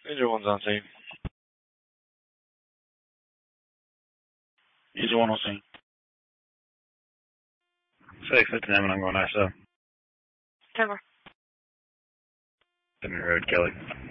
Either one's on scene. Either one on scene. 659, and I'm going ISO. 10-4. Sydney Road, Kelly.